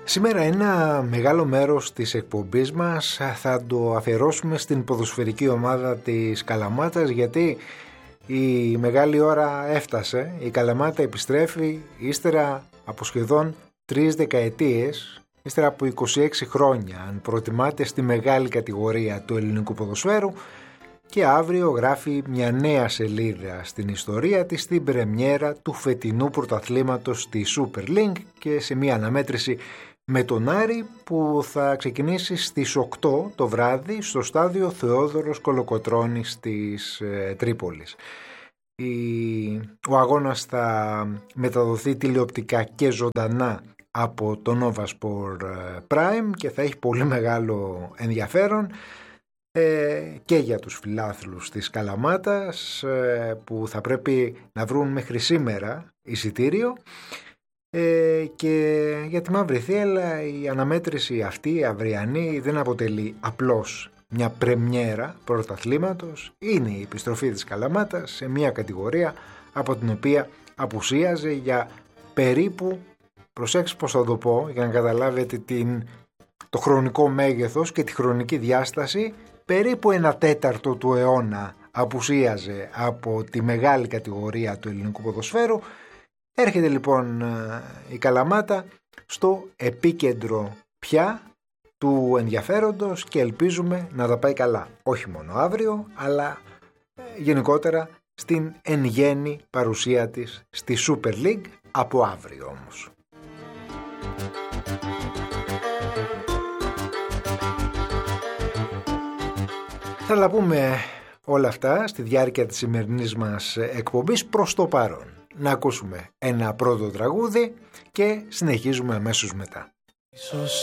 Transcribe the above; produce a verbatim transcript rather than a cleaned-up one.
Σήμερα ένα μεγάλο μέρος της εκπομπής μας θα το αφιερώσουμε στην ποδοσφαιρική ομάδα της Καλαμάτας, γιατί η μεγάλη ώρα έφτασε. Η Καλαμάτα επιστρέφει ύστερα από σχεδόν τρεις δεκαετίες, ύστερα από είκοσι έξι χρόνια αν προτιμάτε, στη μεγάλη κατηγορία του ελληνικού ποδοσφαίρου, και αύριο γράφει μια νέα σελίδα στην ιστορία της, στην πρεμιέρα του φετινού πρωταθλήματος στη Super League και σε μια αναμέτρηση με τον Άρη που θα ξεκινήσει στις οκτώ το βράδυ στο στάδιο Θεόδωρος Κολοκοτρώνης της ε, Τρίπολης. Η... Ο αγώνας θα μεταδοθεί τηλεοπτικά και ζωντανά από το Nova Sport Prime και θα έχει πολύ μεγάλο ενδιαφέρον ε, και για τους φιλάθλους της Καλαμάτας ε, που θα πρέπει να βρουν μέχρι σήμερα εισιτήριο. Ε, και για τη Μαύρη Θύελλα η αναμέτρηση αυτή, η αυριανή, δεν αποτελεί απλώς μια πρεμιέρα πρωταθλήματος. Είναι η επιστροφή της Καλαμάτας σε μια κατηγορία από την οποία απουσίαζε για περίπου, προσέξτε πως θα το πω για να καταλάβετε την, το χρονικό μέγεθος και τη χρονική διάσταση, περίπου ένα τέταρτο του αιώνα απουσίαζε από τη μεγάλη κατηγορία του ελληνικού ποδοσφαίρου. Έρχεται λοιπόν η Καλαμάτα στο επίκεντρο πια του ενδιαφέροντος και ελπίζουμε να τα πάει καλά. Όχι μόνο αύριο, αλλά γενικότερα στην εν γέννη παρουσία της στη Super League από αύριο όμως. Θα τα πούμε όλα αυτά στη διάρκεια της σημερινής μας εκπομπής. Προς το παρόν να ακούσουμε ένα πρώτο τραγούδι και συνεχίζουμε αμέσως μετά. Ίσως